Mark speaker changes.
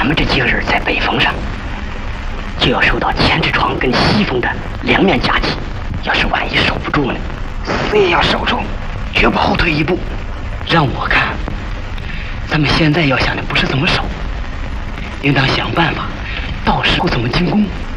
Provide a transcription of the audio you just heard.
Speaker 1: 咱们这几个人在北风上，就要受到前置窗跟西风的两面夹击。要是万一守不住呢，死也要守住，绝不后退一步。让我看，咱们现在要想的不是怎么守，应当想办法，到时候怎么进攻。